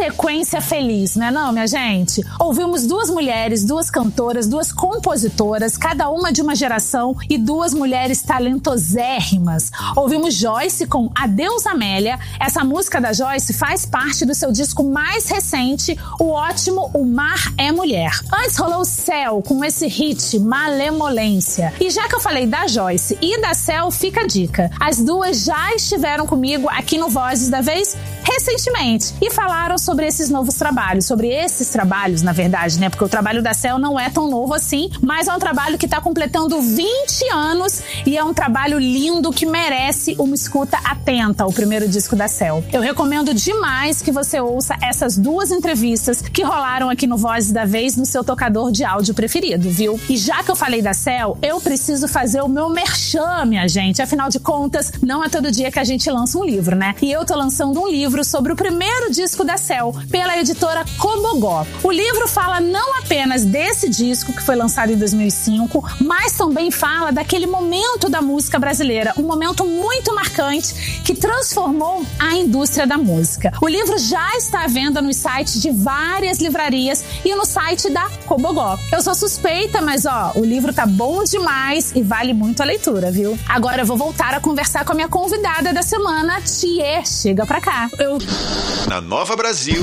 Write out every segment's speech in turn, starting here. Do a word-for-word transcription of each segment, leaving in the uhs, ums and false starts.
sequência feliz, né não, minha gente? Ouvimos duas mulheres, duas cantoras, duas compositoras, cada uma de uma geração e duas mulheres talentosérrimas. Ouvimos Joyce com Adeus Amélia. Essa música da Joyce faz parte do seu disco mais recente, o ótimo O Mar é Mulher. Antes rolou o Céu com esse hit Malemolência. E já que eu falei da Joyce e da Céu, fica a dica. As duas já estiveram comigo aqui no Vozes da Vez recentemente e falaram sobre esses novos trabalhos, sobre esses trabalhos, na verdade, né? Porque o trabalho da Céu não é tão novo assim, mas é um trabalho que tá completando vinte anos e é um trabalho lindo que merece uma escuta atenta, o primeiro disco da Céu. Eu recomendo demais que você ouça essas duas entrevistas que rolaram aqui no Vozes da Vez no seu tocador de áudio preferido, viu? E já que eu falei da Céu, eu preciso fazer o meu merchan, minha gente. Afinal de contas, não é todo dia que a gente lança um livro, né? E eu tô lançando um livro sobre o primeiro disco da Céu, pela editora Cobogó. O livro fala não apenas desse disco que foi lançado em dois mil e cinco, mas também fala daquele momento da música brasileira, um momento muito marcante que transformou a indústria da música. O livro já está à venda nos sites de várias livrarias e no site da Cobogó. Eu sou suspeita, mas ó, o livro tá bom demais e vale muito a leitura, viu? Agora eu vou voltar a conversar com a minha convidada da semana, Thier. Chega pra cá. Eu... Na Nova Brasil,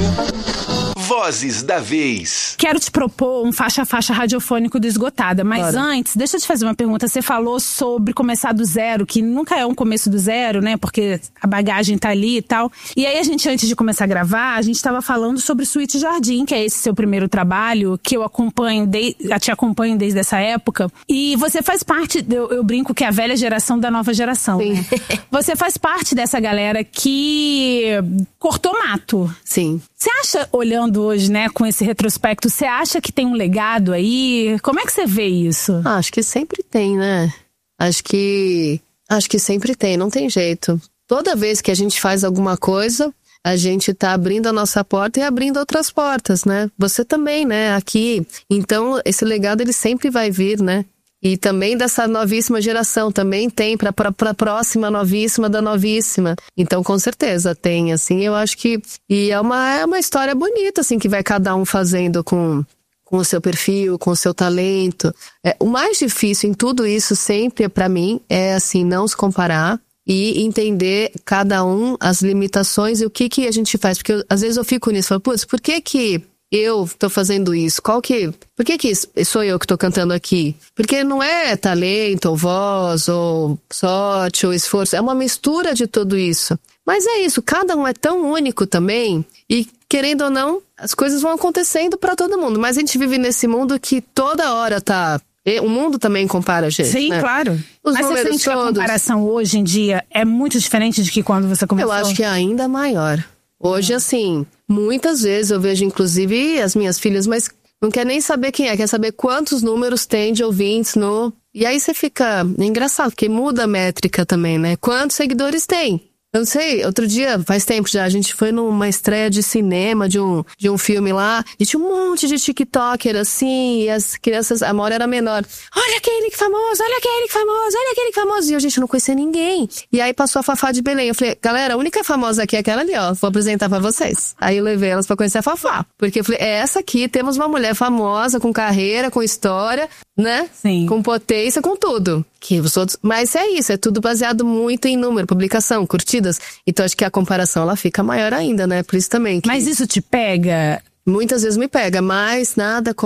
Vozes da Vez. Quero te propor um faixa-faixa radiofônico do Esgotada, mas Bora. Antes, deixa eu te fazer uma pergunta. Você falou sobre começar do zero, que nunca é um começo do zero, né? Porque a bagagem tá ali e tal. E aí a gente, antes de começar a gravar, a gente tava falando sobre Suíte Jardim, que é esse seu primeiro trabalho, que eu acompanho, de, te acompanho desde essa época. E você faz parte, eu, eu brinco que é a velha geração da nova geração, Sim. né? Você faz parte dessa galera que cortou mato. Sim. Você acha, olhando hoje, né, com esse retrospecto, você acha que tem um legado aí? Como é que você vê isso? Ah, acho que sempre tem, né? Acho que... Acho que sempre tem, não tem jeito. Toda vez que a gente faz alguma coisa, a gente tá abrindo a nossa porta e abrindo outras portas, né? Você também, né? Aqui. Então, esse legado, ele sempre vai vir, né? E também dessa novíssima geração, também tem para a próxima novíssima da novíssima. Então, com certeza, tem, assim, eu acho que... E é uma, é uma história bonita, assim, que vai cada um fazendo com, com o seu perfil, com o seu talento. É, o mais difícil em tudo isso, sempre, para mim, é, assim, não se comparar e entender cada um, as limitações e o que que a gente faz. Porque eu, às vezes eu fico nisso, falo, putz, por que que... eu tô fazendo isso? Qual que... Por que que sou eu que tô cantando aqui? Porque não é talento, ou voz, ou sorte, ou esforço. É uma mistura de tudo isso. Mas é isso, cada um é tão único também. E, querendo ou não, as coisas vão acontecendo pra todo mundo. Mas a gente vive nesse mundo que toda hora tá... O mundo também compara a gente, Sim, né? claro. Os Mas você sente que a comparação hoje em dia é muito diferente de que quando você começou? Eu acho que é ainda maior. Hoje, assim, muitas vezes eu vejo, inclusive, as minhas filhas, mas não quer nem saber quem é, quer saber quantos números tem de ouvintes no... E aí você fica... É engraçado, porque muda a métrica também, né? Quantos seguidores tem? Eu não sei, outro dia, faz tempo já, a gente foi numa estreia de cinema, de um, de um filme lá, e tinha um monte de tiktoker, assim, e as crianças, a Maura era menor. Olha aquele que famoso, olha aquele que famoso, olha aquele que famoso. E a gente não conhecia ninguém. E aí passou a Fafá de Belém. Eu falei, galera, a única famosa aqui é aquela ali, ó, vou apresentar pra vocês. Aí eu levei elas pra conhecer a Fafá. Porque eu falei, é essa aqui, temos uma mulher famosa, com carreira, com história, né? Sim. Com potência, com tudo. Que os outros... Mas é isso, é tudo baseado muito em número, publicação, curtidas. Então acho que a comparação ela fica maior ainda, né? Por isso também. Que... Mas isso te pega? Muitas vezes me pega, mas nada como